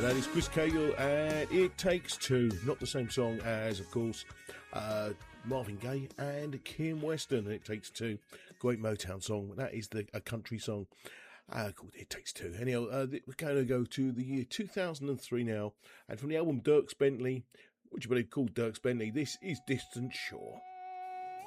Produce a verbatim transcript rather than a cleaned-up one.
that is Chris Cagle and It Takes Two. Not the same song as, of course, uh, Marvin Gaye and Kim Weston. It Takes Two. Great Motown song. That is the, a country song uh, called It Takes Two. Anyhow, uh, we're going to go to the year two thousand three now. And from the album Dierks Bentley, would you believe called Dierks Bentley, this is Distant Shore.